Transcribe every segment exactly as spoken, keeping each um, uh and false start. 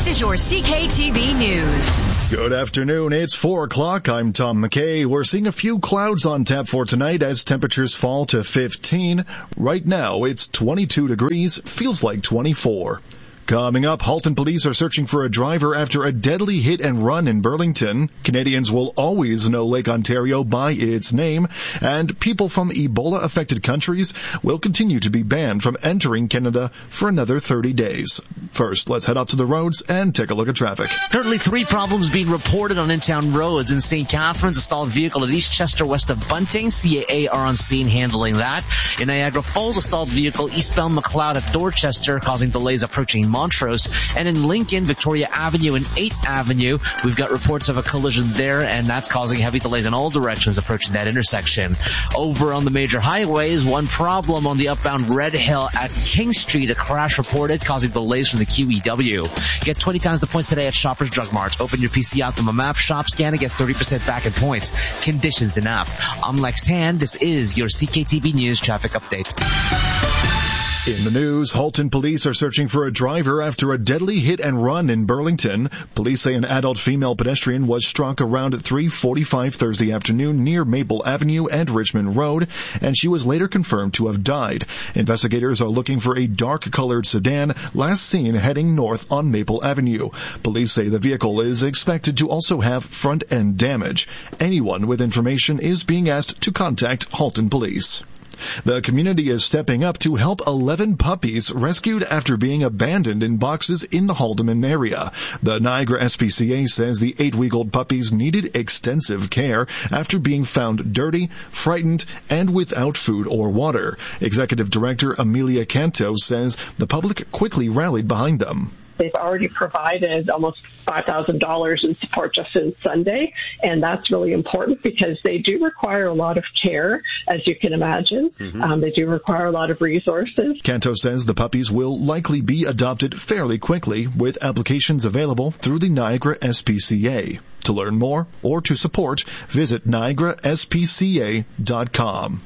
This is your C K T V News. Good afternoon. It's four o'clock. I'm Tom McKay. We're seeing a few clouds on tap for tonight as temperatures fall to fifteen. Right now, it's twenty-two degrees. Feels like twenty-four. Coming up, Halton police are searching for a driver after a deadly hit and run in Burlington. Canadians will always know Lake Ontario by its name, and people from Ebola-affected countries will continue to be banned from entering Canada for another thirty days. First, let's head out to the roads and take a look at traffic. Currently, three problems being reported on in-town roads. In Saint Catharines, a stalled vehicle at East Chester west of Bunting. C A A are on scene handling that. In Niagara Falls, a stalled vehicle eastbound McLeod at Dorchester, causing delays approaching Montrose. And in Lincoln, Victoria Avenue and eighth Avenue, we've got reports of a collision there, and that's causing heavy delays in all directions approaching that intersection. Over on the major highways, one problem on the upbound Red Hill at King Street, a crash reported causing delays from the Q E W. Get twenty times the points today at Shoppers Drug Mart. Open your P C app from a map, shop, scan, and get thirty percent back in points. Conditions in app. I'm Lex Tan. This is your C K T V News traffic update. In the news, Halton police are searching for a driver after a deadly hit and run in Burlington. Police say an adult female pedestrian was struck around three forty-five Thursday afternoon near Maple Avenue and Richmond Road, and she was later confirmed to have died. Investigators are looking for a dark-colored sedan last seen heading north on Maple Avenue. Police say the vehicle is expected to also have front-end damage. Anyone with information is being asked to contact Halton police. The community is stepping up to help eleven puppies rescued after being abandoned in boxes in the Haldimand area. The Niagara S P C A says the eight-week-old puppies needed extensive care after being found dirty, frightened, and without food or water. Executive Director Amelia Canto says the public quickly rallied behind them. They've already provided almost five thousand dollars in support just since Sunday, and that's really important because they do require a lot of care, as you can imagine. Mm-hmm. Um, they do require a lot of resources. Canto says the puppies will likely be adopted fairly quickly, with applications available through the Niagara S P C A. To learn more or to support, visit niagara s p c a dot com.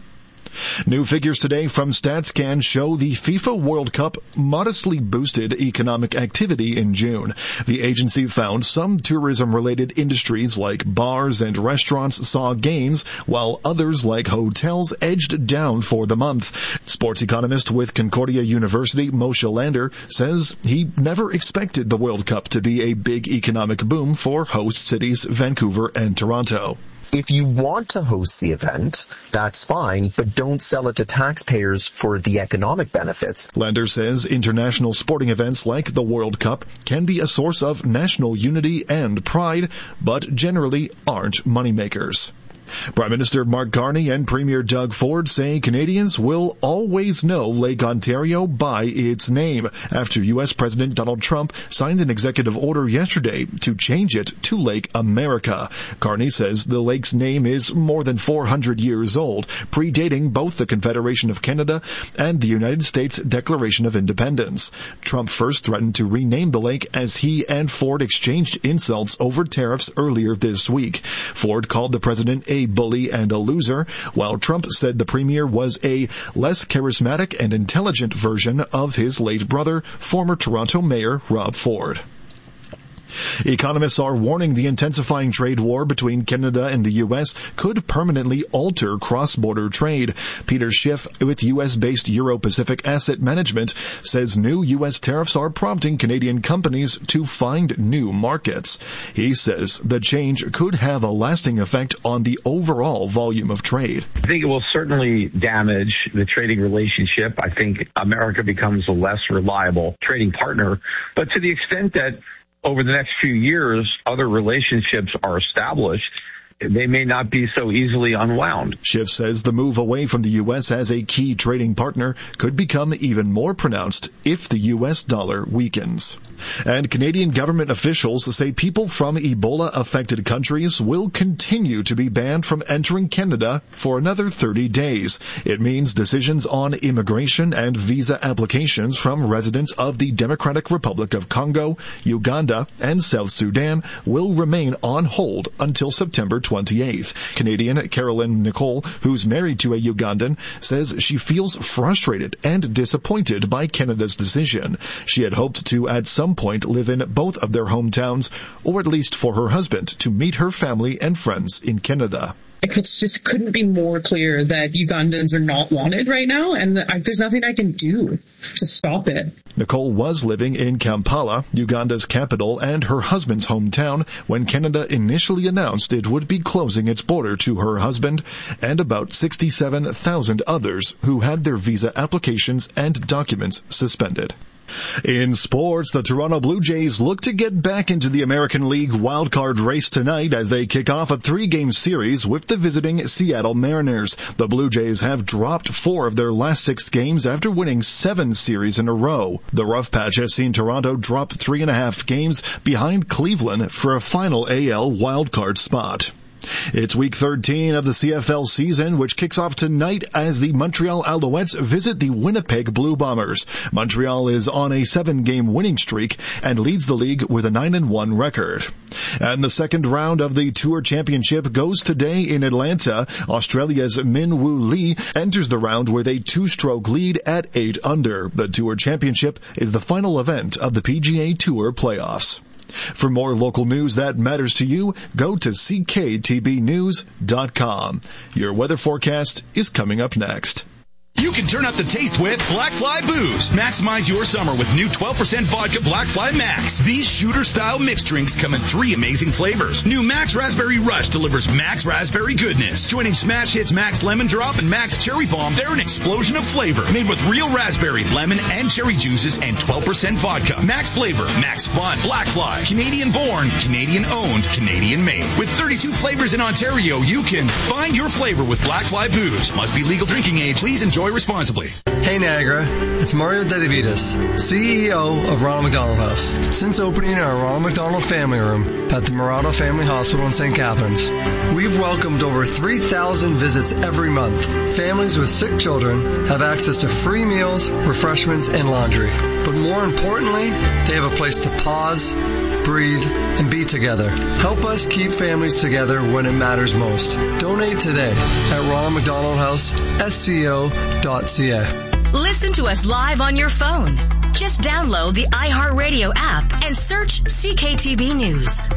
New figures today from StatsCan show the FIFA World Cup modestly boosted economic activity in June. The agency found some tourism-related industries like bars and restaurants saw gains, while others like hotels edged down for the month. Sports economist with Concordia University, Moshe Lander, says he never expected the World Cup to be a big economic boom for host cities Vancouver and Toronto. If you want to host the event, that's fine, but don't sell it to taxpayers for the economic benefits. Lander says international sporting events like the World Cup can be a source of national unity and pride, but generally aren't moneymakers. Prime Minister Mark Carney and Premier Doug Ford say Canadians will always know Lake Ontario by its name after U S President Donald Trump signed an executive order yesterday to change it to Lake America. Carney says the lake's name is more than four hundred years old, predating both the Confederation of Canada and the United States Declaration of Independence. Trump first threatened to rename the lake as he and Ford exchanged insults over tariffs earlier this week. Ford called the president a bully and a loser, while Trump said the premier was a less charismatic and intelligent version of his late brother, former Toronto Mayor Rob Ford. Economists are warning the intensifying trade war between Canada and the U S could permanently alter cross-border trade. Peter Schiff with U S-based Euro-Pacific Asset Management says new U S tariffs are prompting Canadian companies to find new markets. He says the change could have a lasting effect on the overall volume of trade. I think it will certainly damage the trading relationship. I think America becomes a less reliable trading partner. But to the extent that over the next few years, other relationships are established, they may not be so easily unwound. Schiff says the move away from the U S as a key trading partner could become even more pronounced if the U S dollar weakens. And Canadian government officials say people from Ebola-affected countries will continue to be banned from entering Canada for another thirty days. It means decisions on immigration and visa applications from residents of the Democratic Republic of Congo, Uganda, and South Sudan will remain on hold until September twenty-eighth. Canadian Carolyn Nicole, who's married to a Ugandan, says she feels frustrated and disappointed by Canada's decision. She had hoped to at some point live in both of their hometowns, or at least for her husband to meet her family and friends in Canada. It just couldn't be more clear that Ugandans are not wanted right now, and there's nothing I can do to stop it. Nicole was living in Kampala, Uganda's capital, and her husband's hometown when Canada initially announced it would be closing its border to her husband and about sixty-seven thousand others who had their visa applications and documents suspended. In sports, the Toronto Blue Jays look to get back into the American League wildcard race tonight as they kick off a three-game series with the visiting Seattle Mariners. The Blue Jays have dropped four of their last six games after winning seven series in a row. The rough patch has seen Toronto drop three and a half games behind Cleveland for a final A L wildcard spot. It's week thirteen of the C F L season, which kicks off tonight as the Montreal Alouettes visit the Winnipeg Blue Bombers. Montreal is on a seven-game winning streak and leads the league with a nine and one record. And the second round of the Tour Championship goes today in Atlanta. Australia's Min Woo Lee enters the round with a two-stroke lead at eight under. The Tour Championship is the final event of the P G A Tour playoffs. For more local news that matters to you, go to C K T B news dot com. Your weather forecast is coming up next. You can turn up the taste with Black Fly Booze. Maximize your summer with new twelve percent vodka Black Fly Max. These shooter-style mixed drinks come in three amazing flavors. New Max Raspberry Rush delivers Max Raspberry goodness. Joining smash hits Max Lemon Drop and Max Cherry Bomb, they're an explosion of flavor. Made with real raspberry, lemon, and cherry juices and twelve percent vodka. Max flavor, Max fun. Black Fly. Canadian born, Canadian owned, Canadian made. With thirty-two flavors in Ontario, you can find your flavor with Black Fly Booze. Must be legal drinking age. Please enjoy responsibly. Hey Niagara, it's Mario Dedivitas, C E O of Ronald McDonald House. Since opening our Ronald McDonald Family Room at the Murado Family Hospital in Saint Catharines, we've welcomed over three thousand visits every month. Families with sick children have access to free meals, refreshments, and laundry. But more importantly, they have a place to pause, breathe, and be together. Help us keep families together when it matters most. Donate today at Ronald McDonald House, S C O dot C A. Listen to us live on your phone. Just download the iHeartRadio app and search C K T B News.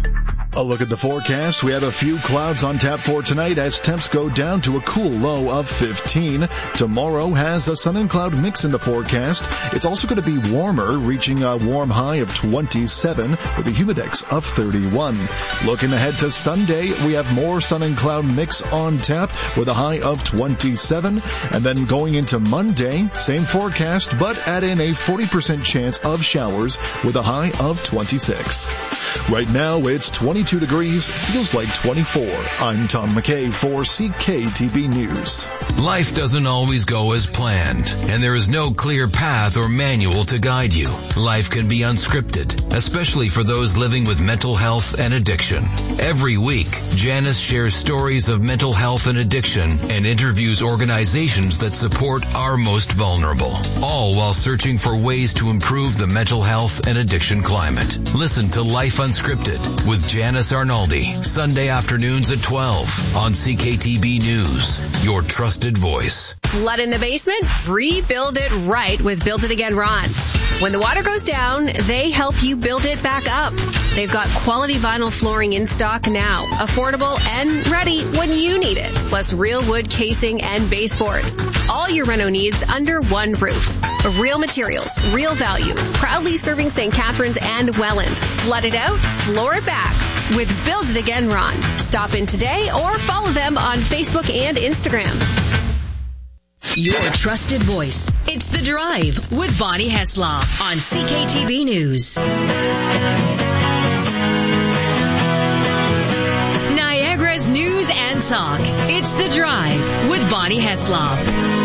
A look at the forecast. We have a few clouds on tap for tonight as temps go down to a cool low of fifteen. Tomorrow has a sun and cloud mix in the forecast. It's also going to be warmer, reaching a warm high of twenty-seven with a humidex of thirty-one. Looking ahead to Sunday, we have more sun and cloud mix on tap with a high of twenty-seven. And then going into Monday, same forecast, but add in a forty percent chance of showers with a high of twenty-six. Right now, it's twenty-two degrees, feels like twenty-four. I'm Tom McKay for C K T B News. Life doesn't always go as planned, and there is no clear path or manual to guide you. Life can be unscripted, especially for those living with mental health and addiction. Every week, Janice shares stories of mental health and addiction and interviews organizations that support our most vulnerable, all while searching for ways to improve the mental health and addiction climate. Listen to Life Unscripted with Janice Arnaldi, Sunday afternoons at twelve on C K T B News, your trusted voice. Flood in the basement? Rebuild it right with Build It Again Ron. When the water goes down, they help you build it back up. They've got quality vinyl flooring in stock now, affordable and ready when you need it, plus real wood casing and baseboards. All your reno needs under one roof. Real materials, real value, proudly serving Saint Catharines and Welland. Flood it out, floor it back with Build It Again Ron. Stop in today or follow them on Facebook and Instagram. Your trusted voice. It's The Drive with Bonnie Heslov on C K T V News. Niagara's news and talk. It's The Drive with Bonnie Heslov.